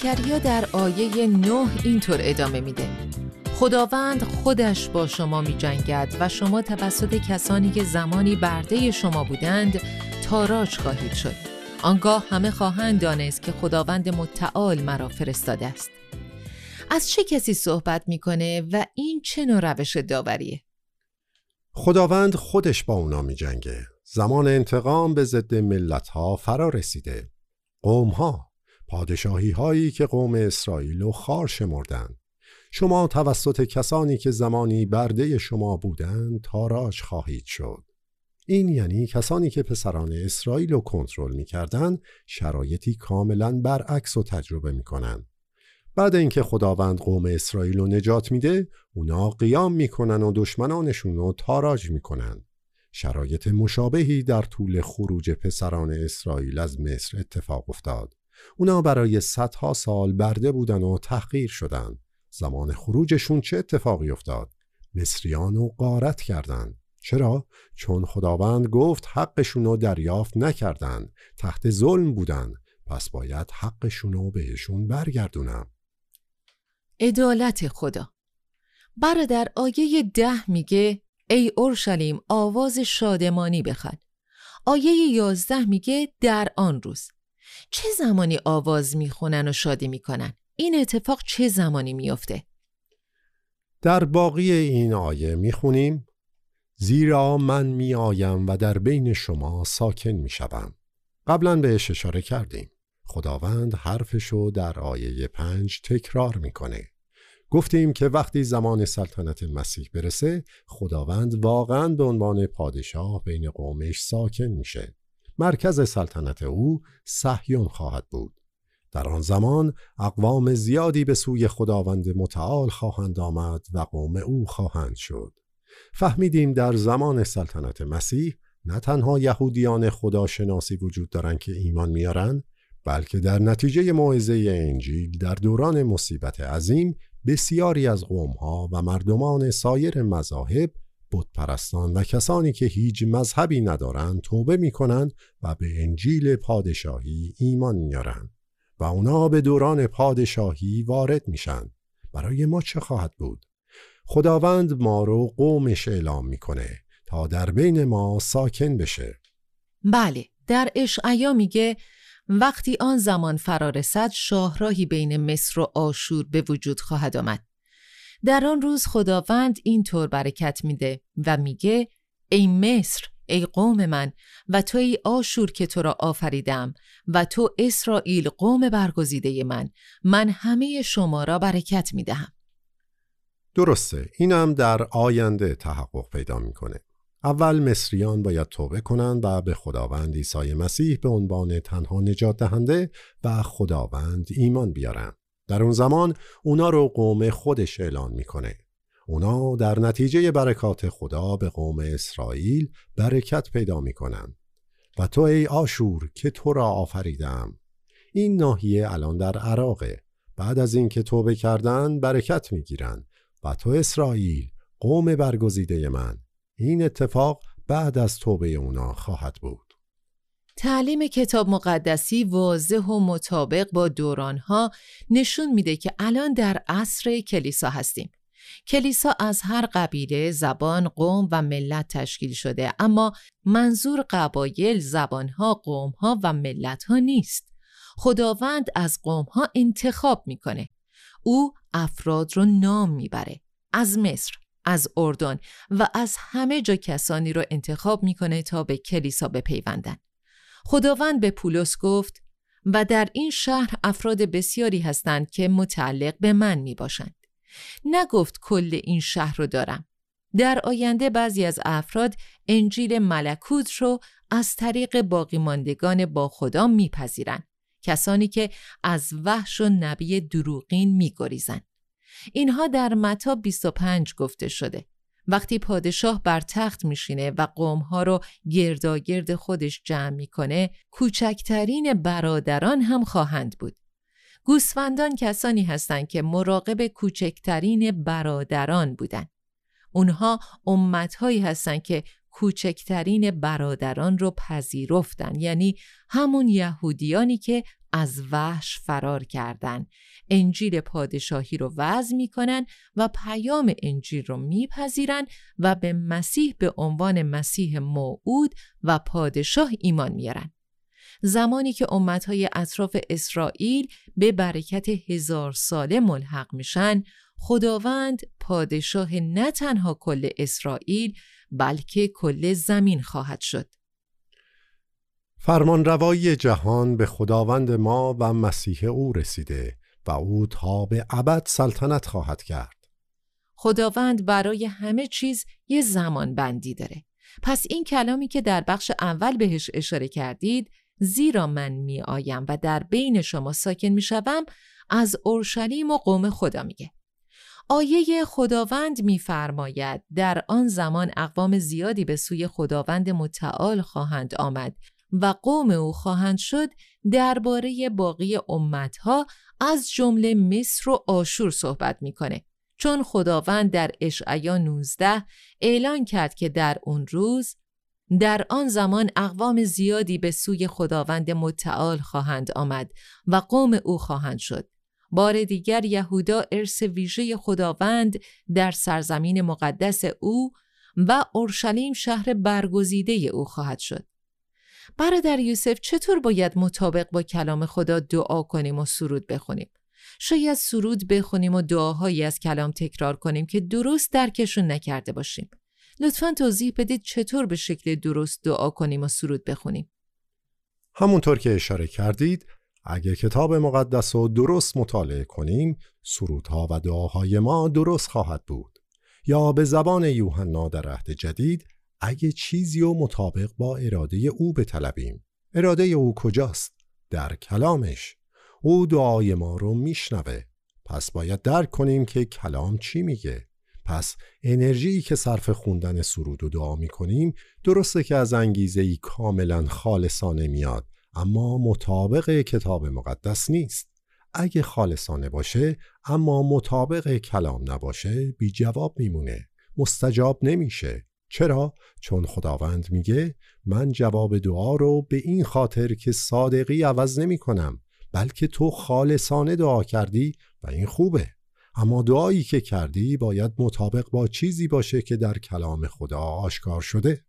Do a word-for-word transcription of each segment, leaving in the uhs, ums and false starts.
زکریا در آیه نه اینطور ادامه میده: خداوند خودش با شما می جنگد و شما توسط کسانی که زمانی برده شما بودند تاراج خواهید شد. آنگاه همه خواهند دانست که خداوند متعال مرا فرستاده است. از چه کسی صحبت میکنه و این چه نوع روش داوریه؟ خداوند خودش با اونا می جنگه. زمان انتقام به ضد ملت‌ها فرا رسیده. قوم‌ها، پادشاهی هایی که قوم اسرائیل رو خار شمردند. شما توسط کسانی که زمانی برده شما بودند تاراج خواهید شد. این یعنی کسانی که پسران اسرائیل رو کنترل می‌کردند شرایطی کاملاً برعکس رو تجربه می‌کنند. بعد اینکه خداوند قوم اسرائیل رو نجات میده، اونا قیام میکنن و دشمنانشون رو تاراج میکنن. شرایط مشابهی در طول خروج پسران اسرائیل از مصر اتفاق افتاد. اونا برای صدها سال برده بودن و تحقیر شدن. زمان خروجشون چه اتفاقی افتاد؟ مصریان رو غارت کردند. چرا؟ چون خداوند گفت حقشون رو دریافت نکردن، تحت ظلم بودن، پس باید حقشون رو بهشون برگردونم. عدالت خدا. برادر آیه ده میگه ای اورشلیم آواز شادمانی بخوان. آیه یازده میگه در آن روز. چه زمانی آواز میخونن و شادی میکنن؟ این اتفاق چه زمانی میفته؟ در باقی این آیه میخونیم زیرا من میآیم و در بین شما ساکن میشوم. قبلا بهش اشاره کردیم. خداوند حرفشو در آیه پنج تکرار میکنه. گفتیم که وقتی زمان سلطنت مسیح برسه، خداوند واقعاً به عنوان پادشاه بین قومش ساکن میشه. مرکز سلطنت او صهیون خواهد بود. در آن زمان اقوام زیادی به سوی خداوند متعال خواهند آمد و قوم او خواهند شد. فهمیدیم در زمان سلطنت مسیح نه تنها یهودیان خداشناسی وجود دارن که ایمان میارن، بلکه در نتیجه موعظه انجیل در دوران مصیبت عظیم بسیاری از قوم‌ها و مردمان سایر مذاهب، بتپرستان و کسانی که هیچ مذهبی ندارند توبه می‌کنند و به انجیل پادشاهی ایمان میارن و اونا به دوران پادشاهی وارد میشن. برای ما چه خواهد بود؟ خداوند ما رو قومش اعلام میکنه تا در بین ما ساکن بشه. بله، در اشعیا میگه وقتی آن زمان فرا رسد شاهراهی بین مصر و آشور به وجود خواهد آمد. در آن روز خداوند این طور برکت میده و میگه ای مصر، ای قوم من، و تو ای آشور که تو را آفریدم، و تو اسرائیل قوم برگزیده من، من همه شما را برکت میدهم. درسته، اینم در آینده تحقق پیدا میکنه. اول مصریان باید توبه کنند و به خداوند عیسی مسیح به عنوان تنها نجات دهنده و خداوند ایمان بیارن. در اون زمان اونا رو قوم خودش اعلان میکنه. اونا در نتیجه برکات خدا به قوم اسرائیل برکت پیدا میکنن. و تو ای آشور که تو را آفریدم. این ناحیه الان در عراقه. بعد از این که توبه کردن برکت میگیرن. و تو اسرائیل قوم برگزیده من. این اتفاق بعد از توبه اونا خواهد بود. تعلیم کتاب مقدسی واضح و مطابق با دورانها نشون میده که الان در عصر کلیسا هستیم. کلیسا از هر قبیله، زبان، قوم و ملت تشکیل شده، اما منظور قبایل، زبانها، قومها و ملتها نیست. خداوند از قومها انتخاب میکنه. او افراد رو نام میبره. از مصر، از اردن و از همه جا کسانی رو انتخاب میکنه تا به کلیسا بپیوندن. خداوند به پولس گفت و در این شهر افراد بسیاری هستند که متعلق به من میباشند. نگفت کل این شهر رو دارم. در آینده بعضی از افراد انجیل ملکوت رو از طریق باقی ماندگان با خدا میپذیرند. کسانی که از وحش و نبی دروغین میگریزند. اینها در متی بیست و پنج گفته شده. وقتی پادشاه بر تخت میشینه و قومها رو گرداگرد خودش جمع میکنه، کوچکترین برادران هم خواهند بود. گوسفندان کسانی هستند که مراقب کوچکترین برادران بودند. اونها امتهایی هستند که کوچکترین برادران رو پذیرفتن، یعنی همون یهودیانی که از وحش فرار کردن، انجیل پادشاهی رو وضع میکنن و پیام انجیل رو میپذیرن و به مسیح به عنوان مسیح موعود و پادشاه ایمان میارن. زمانی که امتهای اطراف اسرائیل به برکت هزار ساله ملحق میشن، خداوند پادشاه نه تنها کل اسرائیل بلکه کل زمین خواهد شد. فرمانروایی جهان به خداوند ما و مسیح او رسیده و او تا به ابد سلطنت خواهد کرد. خداوند برای همه چیز یه زمان بندی داره. پس این کلامی که در بخش اول بهش اشاره کردید، زیرا من می آیم و در بین شما ساکن می شوم، از اورشلیم و قوم خدا میگه. آیه خداوند می‌فرماید در آن زمان اقوام زیادی به سوی خداوند متعال خواهند آمد و قوم او خواهند شد، درباره باقی امتها از جمله مصر و آشور صحبت میکنه، چون خداوند در اشعیا نوزده اعلان کرد که در اون روز، در آن زمان اقوام زیادی به سوی خداوند متعال خواهند آمد و قوم او خواهند شد. بار دیگر یهودا ارث ویژه خداوند در سرزمین مقدس او و اورشلیم شهر برگزیده او خواهد شد. برادر یوسف، چطور باید مطابق با کلام خدا دعا کنیم و سرود بخونیم؟ شاید سرود بخونیم و دعاهایی از کلام تکرار کنیم که درست درکشون نکرده باشیم. لطفاً توضیح بدید چطور به شکل درست دعا کنیم و سرود بخونیم. همونطور که اشاره کردید، اگه کتاب مقدس رو درست مطالعه کنیم، سرودها و دعاهای ما درست خواهد بود. یا به زبان یوحنا در عهد جدید، اگه چیزی رو مطابق با اراده او بطلبیم. اراده او کجاست؟ در کلامش. او دعای ما رو میشنوه. پس باید درک کنیم که کلام چی میگه. پس انرژی که صرف خوندن سرود و دعا میکنیم، درسته که از انگیزه‌ای کاملا خالصانه میاد، اما مطابق کتاب مقدس نیست. اگه خالصانه باشه اما مطابق کلام نباشه، بی جواب میمونه، مستجاب نمیشه. چرا؟ چون خداوند میگه من جواب دعا رو به این خاطر که صادقی عوض نمی کنم، بلکه تو خالصانه دعا کردی و این خوبه. اما دعایی که کردی باید مطابق با چیزی باشه که در کلام خدا آشکار شده.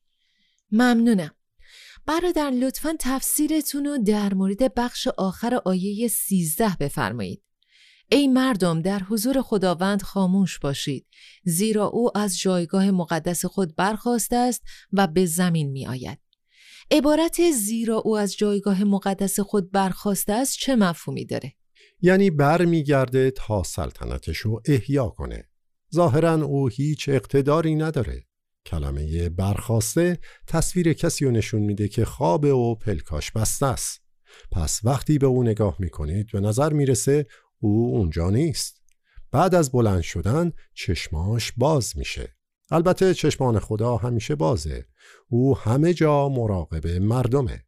ممنونم. برادر، لطفاً تفسیرتون رو در مورد بخش آخر آیه سیزده بفرمایید. ای مردم، در حضور خداوند خاموش باشید، زیرا او از جایگاه مقدس خود برخاسته است و به زمین می آید. عبارت زیرا او از جایگاه مقدس خود برخاسته است چه مفهومی داره؟ یعنی بر می گرده تا سلطنتش رو احیا کنه. ظاهراً او هیچ اقتداری نداره. کلمه برخاسته تصویر کسی رو نشون میده که خوابه و پلکاش بسته است. پس وقتی به او نگاه میکنید به نظر میرسه او اونجا نیست. بعد از بلند شدن چشماش باز میشه. البته چشمان خدا همیشه بازه. او همه جا مراقب مردمه.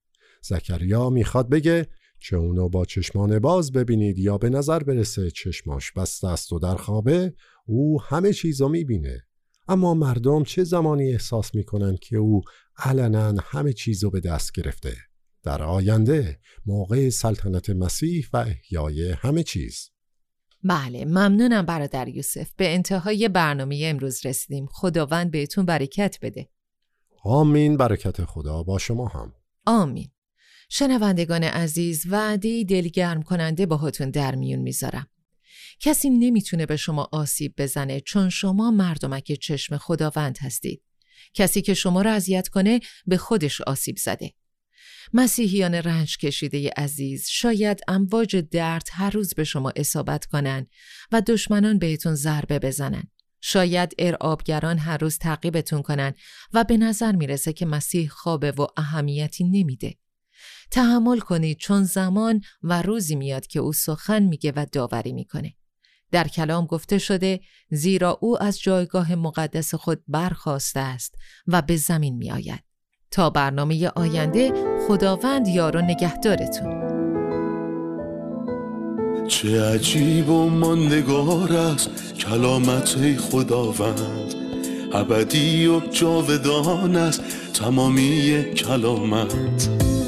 زکریا میخواد بگه چه اونو با چشمان باز ببینید یا به نظر برسه چشماش بسته است و در خوابه، او همه چیزو میبینه. اما مردم چه زمانی احساس میکنن که او علنا همه چیزو به دست گرفته؟ در آینده، موقع سلطنت مسیح و احیای همه چیز. بله، ممنونم برادر یوسف. به انتهای برنامه امروز رسیدیم. خداوند بهتون برکت بده. آمین. برکت خدا با شما هم. آمین. شنوندگان عزیز، وعده دلگرم کننده باهاتون در میون میذارم. کسی نمیتونه به شما آسیب بزنه، چون شما مردمک چشم خداوند هستید. کسی که شما را اذیت کنه به خودش آسیب زده. مسیحیان رنج کشیده عزیز، شاید امواج درد هر روز به شما اصابت کنن و دشمنان بهتون ضربه بزنن. شاید ارعابگران هر روز تعقیبتون کنن و به نظر میرسه که مسیح خوابه و اهمیتی نمیده. تحمل کنید، چون زمان و روزی میاد که او سخن میگه و داوری میکنه. در کلام گفته شده زیرا او از جایگاه مقدس خود برخاسته است و به زمین می آید. تا برنامه آینده، خداوند یار و نگهدارتون. چه عجیب و ماندگار است کلامت خداوند، ابدی و جاودان است تمامی کلامت.